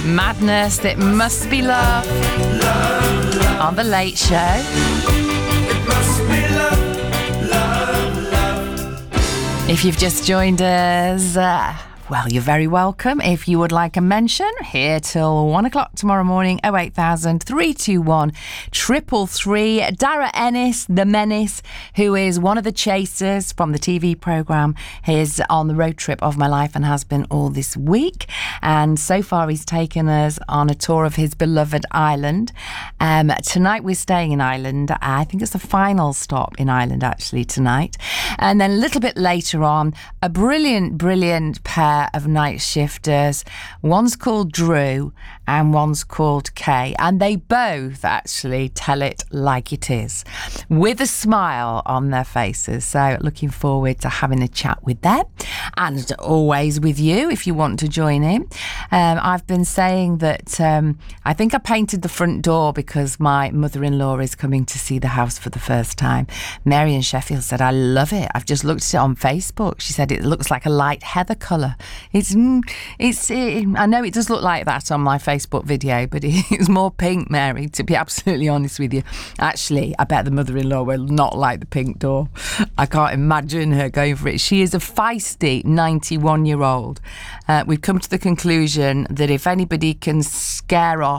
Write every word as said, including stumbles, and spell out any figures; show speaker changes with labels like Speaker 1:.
Speaker 1: Madness, It Must Be Love, love, love. On The Late Show. It must be love, love, love. If you've just joined us, uh, well, you're very welcome. If you would like a mention, here till one o'clock tomorrow morning, oh eight thousand, three two one, triple three. Dara Ennis, the Menace, who is one of the chasers from the T V programme, is on the road trip of my life and has been all this week. And so far, he's taken us on a tour of his beloved Ireland. Um, tonight, we're staying in Ireland. I think it's the final stop in Ireland, actually, tonight. And then a little bit later on, a brilliant, brilliant pair of night shifters. One's called Drew and one's called Kay, and they both actually tell it like it is, with a smile on their faces. So looking forward to having a chat with them, and always with you if you want to join in. Um, I've been saying that um, I think I painted the front door because my mother-in-law is coming to see the house for the first time. Mary in Sheffield said, I love it. I've just looked at it on Facebook. She said it looks like a light heather colour. It's, it's. It, I know it does look like that on my Facebook video, but it's more pink, Mary, to be absolutely honest with you. Actually, I bet the mother-in-law will not like the pink door. I can't imagine her going for it. She is a feisty ninety-one-year-old. Uh, we've come to the conclusion that if anybody can scare off